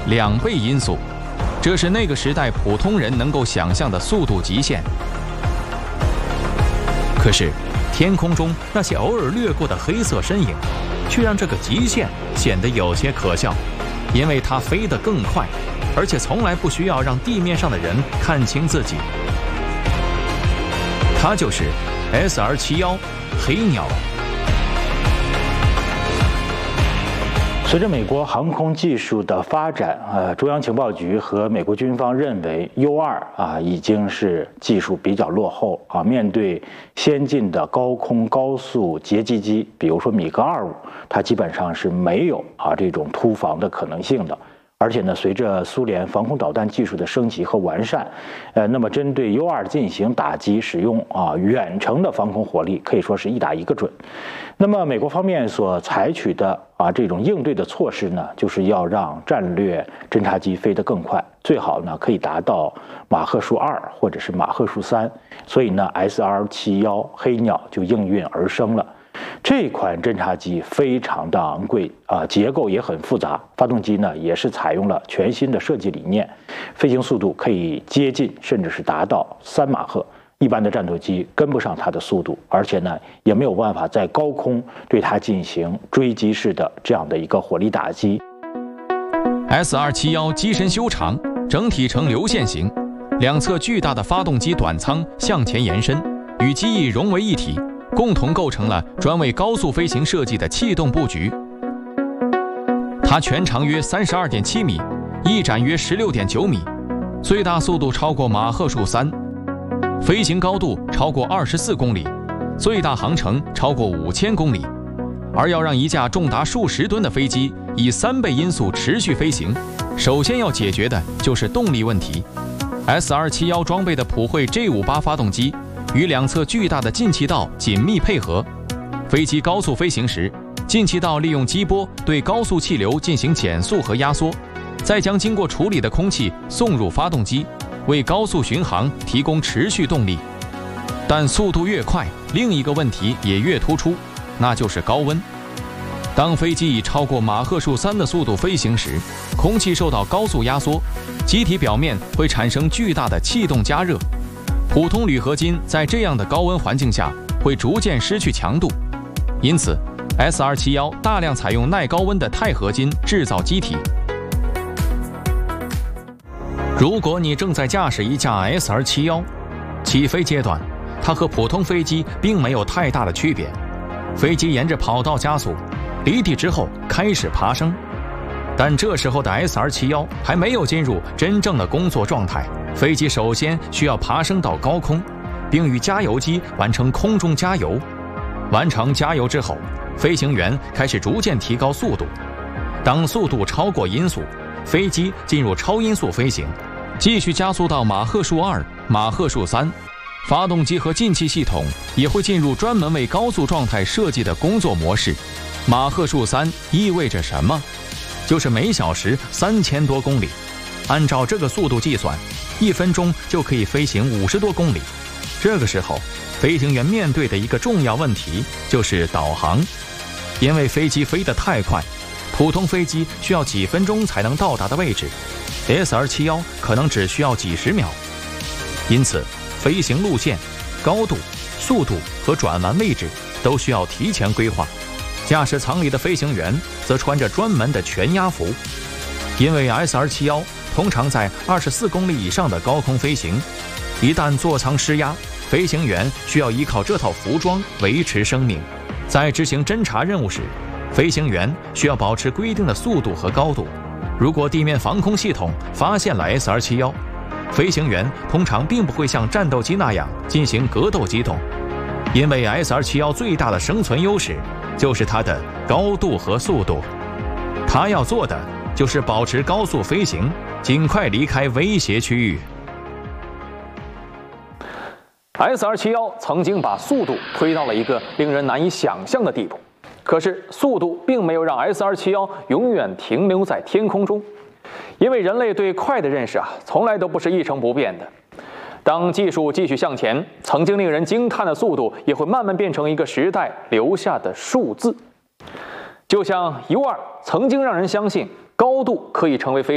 2倍音速，这是那个时代普通人能够想象的速度极限。可是，天空中那些偶尔掠过的黑色身影，却让这个极限显得有些可笑，因为它飞得更快，而且从来不需要让地面上的人看清自己。它就是 SR-71黑鸟。 随着美国航空技术的发展，中央情报局和美国军方认为 U-2已经是技术比较落后面对先进的高空高速截击机，比如说米格25，它基本上是没有这种突防的可能性的。而且呢，随着苏联防空导弹技术的升级和完善，那么针对 U-2进行打击，使用远程的防空火力，可以说是一打一个准。那么美国方面所采取的这种应对的措施呢，就是要让战略侦察机飞得更快，最好呢可以达到马赫数2或者是马赫数3。所以呢 ，SR-71黑鸟就应运而生了。这款侦察机非常的昂贵结构也很复杂，发动机呢也是采用了全新的设计理念，飞行速度可以接近甚至是达到3马赫，一般的战斗机跟不上它的速度，而且呢也没有办法在高空对它进行追击式的这样的一个火力打击。 SR-71机身修长，整体呈流线型，两侧巨大的发动机短舱向前延伸，与机翼融为一体，共同构成了专为高速飞行设计的气动布局。它全长约32.7米，翼展约16.9米，最大速度超过马赫数3，飞行高度超过24公里，最大航程超过5000公里。而要让一架重达数十吨的飞机以3倍音速持续飞行，首先要解决的就是动力问题。SR-71装备的普惠 G58发动机与两侧巨大的进气道紧密配合，飞机高速飞行时，进气道利用激波对高速气流进行减速和压缩，再将经过处理的空气送入发动机，为高速巡航提供持续动力。但速度越快，另一个问题也越突出，那就是高温。当飞机以超过马赫数3的速度飞行时，空气受到高速压缩，机体表面会产生巨大的气动加热。普通铝合金在这样的高温环境下会逐渐失去强度，因此 SR-71大量采用耐高温的钛合金制造机体。如果你正在驾驶一架 SR-71，起飞阶段，它和普通飞机并没有太大的区别。飞机沿着跑道加速，离地之后开始爬升，但这时候的 SR-71还没有进入真正的工作状态。飞机首先需要爬升到高空，并与加油机完成空中加油。完成加油之后，飞行员开始逐渐提高速度。当速度超过音速，飞机进入超音速飞行，继续加速到马赫数2、马赫数3。发动机和进气系统也会进入专门为高速状态设计的工作模式。马赫数3意味着什么？就是每小时3000多公里。按照这个速度计算，1分钟就可以飞行50多公里。这个时候，飞行员面对的一个重要问题就是导航，因为飞机飞得太快，普通飞机需要几分钟才能到达的位置，SR-71可能只需要几十秒。因此，飞行路线、高度、速度和转弯位置都需要提前规划。驾驶舱里的飞行员则穿着专门的全压服，因为 SR-71通常在24公里以上的高空飞行，一旦座舱失压，飞行员需要依靠这套服装维持生命。在执行侦察任务时，飞行员需要保持规定的速度和高度。如果地面防空系统发现了 SR-71，飞行员通常并不会像战斗机那样进行格斗机动，因为 SR-71最大的生存优势就是它的高度和速度。它要做的就是保持高速飞行，尽快离开威胁区域。 SR-71曾经把速度推到了一个令人难以想象的地步，可是速度并没有让 SR-71永远停留在天空中，因为人类对快的认识从来都不是一成不变的。当技术继续向前，曾经令人惊叹的速度也会慢慢变成一个时代留下的数字。就像U-2曾经让人相信高度可以成为飞